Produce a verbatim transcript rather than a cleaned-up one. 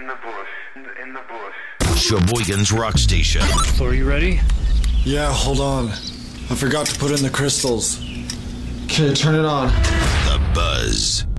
in the bush. In the, in the bush. Sheboygan's Rock Station. So are you ready? Yeah, hold on. I forgot to put in the crystals. Okay, turn it on. The Buzz.